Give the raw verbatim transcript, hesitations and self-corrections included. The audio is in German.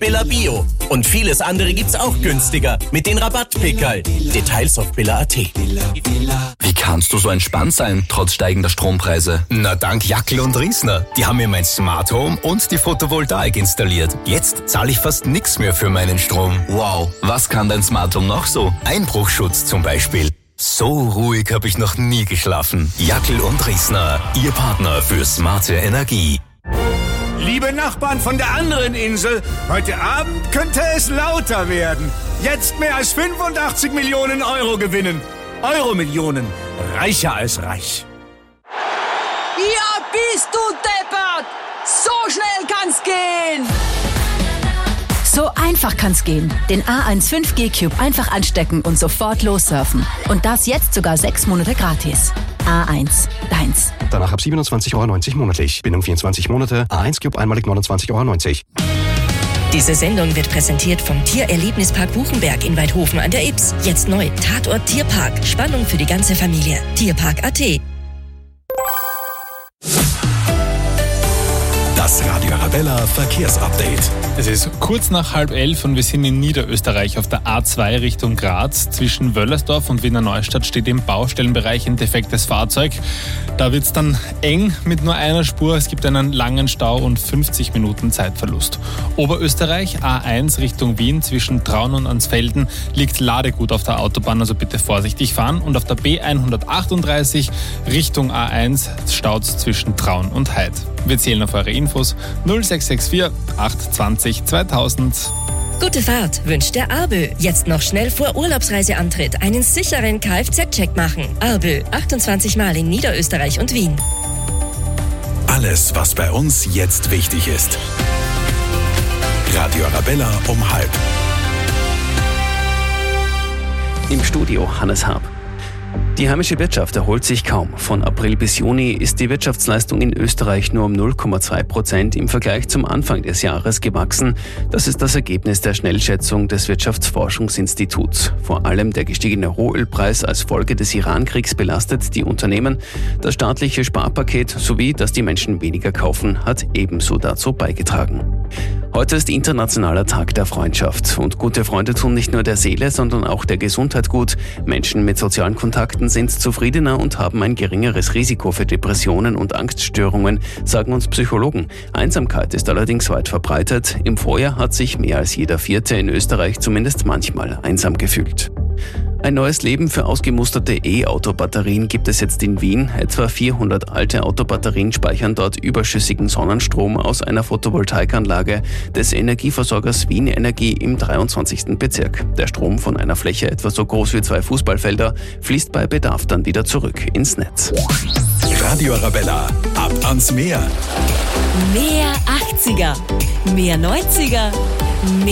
Billa Bio. Und vieles andere gibt's auch günstiger mit den Rabattpickerl. Details auf billa punkt at. Wie kannst du so entspannt sein, trotz steigender Strompreise? Na, dank Jackel und Riesner. Die haben mir mein Smart Home und die Photovoltaik installiert. Jetzt zahle ich fast nichts mehr für meinen Strom. Wow, was kann dein Smart Home noch so? Einbruchschutz zum Beispiel. So ruhig habe ich noch nie geschlafen. Jackel und Riesner, Ihr Partner für smarte Energie. Liebe Nachbarn von der anderen Insel, heute Abend könnte es lauter werden. Jetzt mehr als fünfundachtzig Millionen Euro gewinnen. Euro-Millionen, reicher als reich. Ja, bist du deppert! So schnell kann's gehen! So einfach kann's gehen. Den A eins fünf G Cube einfach anstecken und sofort lossurfen. Und das jetzt sogar sechs Monate gratis. A eins, deins. Danach ab siebenundzwanzig Euro neunzig monatlich. Bindung vierundzwanzig Monate. A eins Cube einmalig neunundzwanzig Euro neunzig. Diese Sendung wird präsentiert vom Tiererlebnispark Buchenberg in Weidhofen an der Ybbs. Jetzt neu, Tatort Tierpark. Spannung für die ganze Familie. Tierpark punkt at. Das Radio Arabella Verkehrsupdate. Es ist kurz nach halb elf und wir sind in Niederösterreich auf der A zwei Richtung Graz. Zwischen Wöllersdorf und Wiener Neustadt steht im Baustellenbereich ein defektes Fahrzeug. Da wird es dann eng mit nur einer Spur. Es gibt einen langen Stau und fünfzig Minuten Zeitverlust. Oberösterreich, A eins Richtung Wien zwischen Traun und Ansfelden liegt Ladegut auf der Autobahn, also bitte vorsichtig fahren. Und auf der B hundertachtunddreißig Richtung A eins staut es zwischen Traun und Heid. Wir zählen auf eure Infos null sechs sechs vier acht zwanzig zweitausend. Gute Fahrt wünscht der Arbö. Jetzt noch schnell vor Urlaubsreiseantritt einen sicheren Kfz-Check machen. Arbö, achtundzwanzig Mal in Niederösterreich und Wien. Alles, was bei uns jetzt wichtig ist. Radio Arabella um halb. Im Studio Hannes Hab. Die heimische Wirtschaft erholt sich kaum. Von April bis Juni ist die Wirtschaftsleistung in Österreich nur um null Komma zwei Prozent im Vergleich zum Anfang des Jahres gewachsen. Das ist das Ergebnis der Schnellschätzung des Wirtschaftsforschungsinstituts. Vor allem der gestiegene Rohölpreis als Folge des Iran-Kriegs belastet die Unternehmen. Das staatliche Sparpaket sowie, dass die Menschen weniger kaufen, hat ebenso dazu beigetragen. Heute ist Internationaler Tag der Freundschaft. Und gute Freunde tun nicht nur der Seele, sondern auch der Gesundheit gut. Menschen mit sozialen Kontakten sind zufriedener und haben ein geringeres Risiko für Depressionen und Angststörungen, sagen uns Psychologen. Einsamkeit ist allerdings weit verbreitet. Im Vorjahr hat sich mehr als jeder Vierte in Österreich zumindest manchmal einsam gefühlt. Ein neues Leben für ausgemusterte E-Auto-Batterien gibt es jetzt in Wien. Etwa vierhundert alte Autobatterien speichern dort überschüssigen Sonnenstrom aus einer Photovoltaikanlage des Energieversorgers Wien Energie im dreiundzwanzigsten Bezirk. Der Strom von einer Fläche etwa so groß wie zwei Fußballfelder fließt bei Bedarf dann wieder zurück ins Netz. Radio Arabella, ab ans Meer. Mehr achtziger, mehr neunziger, mehr